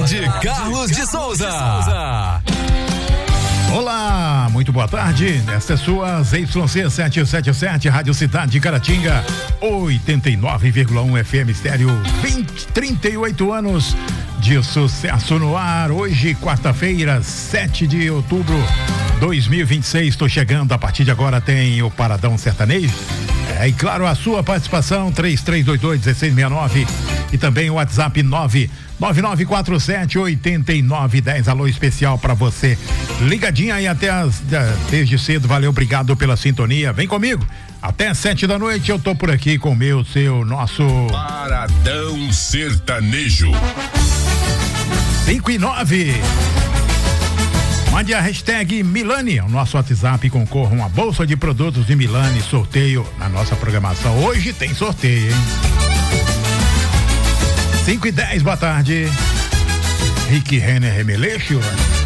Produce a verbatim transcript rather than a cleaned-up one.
de Carlos de Souza. Olá, muito boa tarde. Esta é sua Z Y C setecentos e setenta e sete, Rádio Cidade de Caratinga, oitenta e nove vírgula um F M estéreo, vinte, trinta e oito anos de sucesso no ar. Hoje, quarta-feira, sete de outubro de dois mil e vinte e seis. Estou chegando. A partir de agora tem o Paradão Sertanejo. É, e claro, a sua participação, três três dois dois, um seis seis nove, e também o WhatsApp nove nove nove quatro sete oito nove um zero. Alô especial para você. Ligadinha aí até as, desde cedo. Valeu, obrigado pela sintonia. Vem comigo. Até sete da noite eu tô por aqui com o meu, seu, nosso Paradão Sertanejo. cinco e nove. Mande a hashtag Milani, o nosso WhatsApp, concorra uma bolsa de produtos de Milani, sorteio na nossa programação. Hoje tem sorteio, hein? cinco e dez, boa tarde. Rick Renner Remeleixo.